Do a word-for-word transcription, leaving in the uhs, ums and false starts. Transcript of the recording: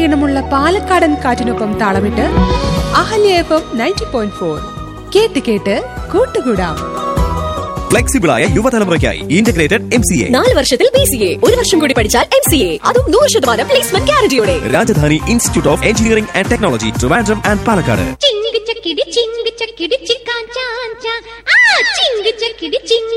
ഈണമുള്ള പാലക്കാടൻ കാറ്റിനൊപ്പം താളമിട്ട് Ahalya F M ninety point four കേട്ട് കേട്ട് കൂട്ടുകൂടാം. ഫ്ലെക്സിബിളായ യുവതലമുറയ്ക്കായി ഇന്റഗ്രേറ്റഡ് എം സി എ നാല് വർഷത്തിൽ ബി സി എ, ഒരു വർഷം കൂടി പഠിച്ചാൽ എം സി എ, അതും നൂറ് ശതമാനം placement ഗ്യാരണ്ടിയോടെ. Rajdhani institute of engineering and technology, Trivandrum and Palakkad. ചിങ്ക് ചക്കിടി ചിങ്ക് ചക്കിടി ചിക്കാ ചാഞ്ചാ ആ ചിങ്ക് ചക്കിടി ചിങ്ക്